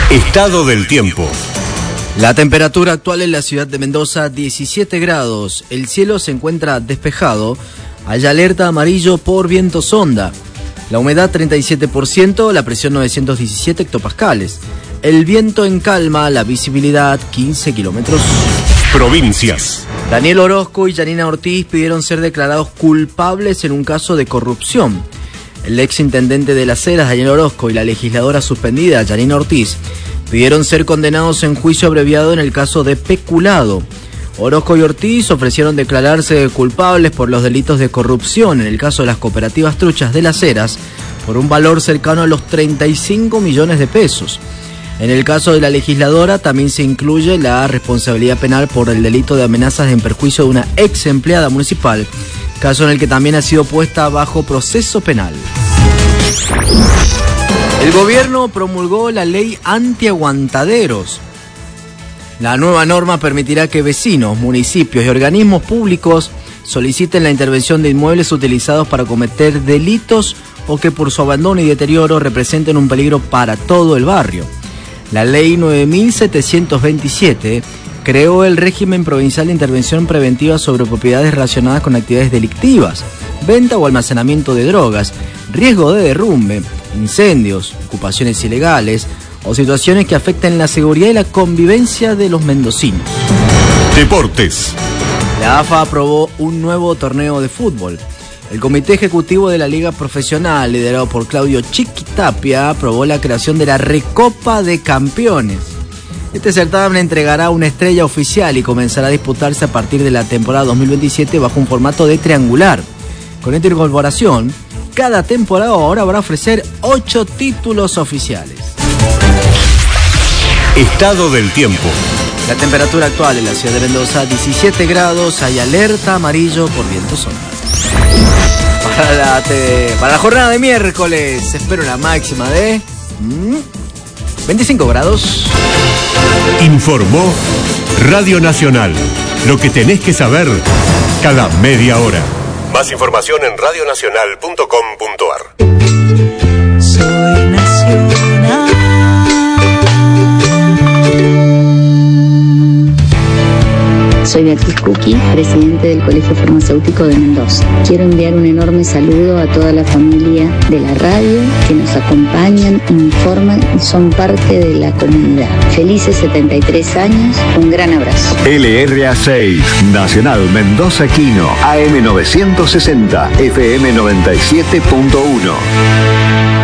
Estado del tiempo. La temperatura actual en la ciudad de Mendoza, 17 grados. El cielo se encuentra despejado. Hay alerta amarillo por viento sonda. La humedad 37%, la presión 917 hectopascales. El viento en calma, la visibilidad 15 kilómetros. Provincias. Daniel Orozco y Yanina Ortiz pidieron ser declarados culpables en un caso de corrupción. El exintendente de Las Heras, Daniel Orozco, y la legisladora suspendida, Yanina Ortiz, pidieron ser condenados en juicio abreviado en el caso de peculado. Orozco y Ortiz ofrecieron declararse culpables por los delitos de corrupción en el caso de las cooperativas truchas de Las Heras por un valor cercano a los 35 millones de pesos. En el caso de la legisladora también se incluye la responsabilidad penal por el delito de amenazas en perjuicio de una ex empleada municipal, caso en el que también ha sido puesta bajo proceso penal. El gobierno promulgó la ley antiaguantaderos. La nueva norma permitirá que vecinos, municipios y organismos públicos soliciten la intervención de inmuebles utilizados para cometer delitos o que por su abandono y deterioro representen un peligro para todo el barrio. La ley 9727 creó el régimen provincial de intervención preventiva sobre propiedades relacionadas con actividades delictivas, venta o almacenamiento de drogas, riesgo de derrumbe, incendios, ocupaciones ilegales o situaciones que afecten la seguridad y la convivencia de los mendocinos. Deportes. La AFA aprobó un nuevo torneo de fútbol. El Comité Ejecutivo de la Liga Profesional, liderado por Claudio Chiquitapia, aprobó la creación de la Recopa de Campeones. Este certamen entregará una estrella oficial y comenzará a disputarse a partir de la temporada 2027 bajo un formato de triangular. Con esta incorporación, cada temporada ahora va a ofrecer 8 títulos oficiales. Estado del tiempo. La temperatura actual en la ciudad de Mendoza, 17 grados, hay alerta amarillo por viento sonda. Para la jornada de miércoles se espera una máxima de 25 grados. Informó Radio Nacional. Lo que tenés que saber cada media hora. Más información en radionacional.com.ar. Soy nacional. Soy Beatriz Cuqui, presidente del Colegio Farmacéutico de Mendoza. Quiero enviar un enorme saludo a toda la familia de la radio que nos acompañan, informan y son parte de la comunidad. Felices 73 años, un gran abrazo. LRA6, Nacional Mendoza Quino, AM 960, FM 97.1.